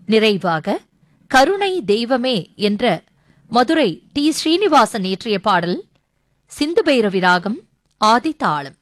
நிறைவாக கருணை தெய்வமே என்ற மதுரை டி. ஸ்ரீனிவாசன் இயற்றிய பாடல் சிந்து பைரவி ராகம் ஆதி தாளம்.